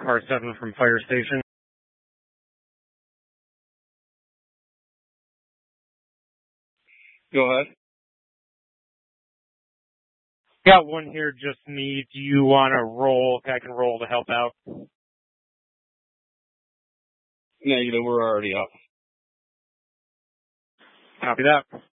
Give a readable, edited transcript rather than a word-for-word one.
Car 7 from Fire Station. Go ahead. Got one here, just me. Do you want to roll? I can roll to help out. Negative, we're already up. Copy that.